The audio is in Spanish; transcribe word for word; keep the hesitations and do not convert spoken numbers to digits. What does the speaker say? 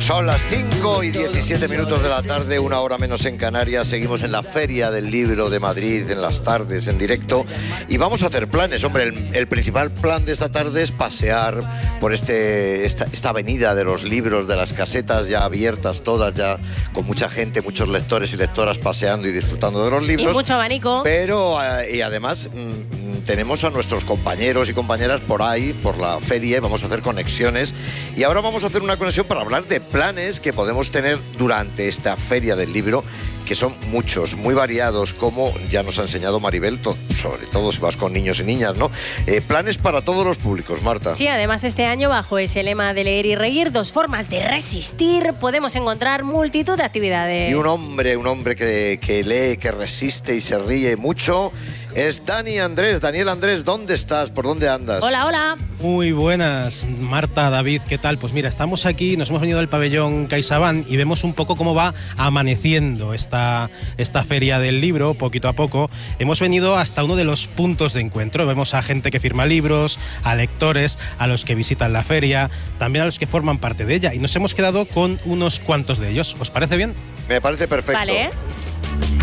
Son las cinco y diecisiete minutos de la tarde, una hora menos en Canarias. Seguimos en la Feria del Libro de Madrid, en las tardes, en directo. Y vamos a hacer planes. Hombre, el, el principal plan de esta tarde es pasear por este, esta, esta avenida de los libros, de las casetas ya abiertas todas, ya con mucha gente, muchos lectores y lectoras paseando y disfrutando de los libros. Y mucho abanico. Pero, y además, mmm, tenemos a nuestros compañeros y compañeras por ahí, por la feria, y vamos a hacer conexiones. Y ahora vamos a hacer una conexión para hablar de planes que podemos tener durante esta Feria del Libro, que son muchos, muy variados, como ya nos ha enseñado Maribel, to- sobre todo si vas con niños y niñas, ¿no? Eh, planes para todos los públicos, Marta. Sí, además este año, bajo ese lema de leer y reír, dos formas de resistir, podemos encontrar multitud de actividades. Y un hombre, un hombre que, que lee, que resiste y se ríe mucho, es Dani Andrés. Daniel Andrés, ¿dónde estás? ¿Por dónde andas? Hola, hola. Muy buenas, Marta, David, ¿qué tal? Pues mira, estamos aquí, nos hemos venido del pabellón CaixaBank y vemos un poco cómo va amaneciendo esta, esta feria del libro, poquito a poco. Hemos venido hasta uno de los puntos de encuentro, vemos a gente que firma libros, a lectores, a los que visitan la feria, también a los que forman parte de ella, y nos hemos quedado con unos cuantos de ellos. ¿Os parece bien? Me parece perfecto. Vale.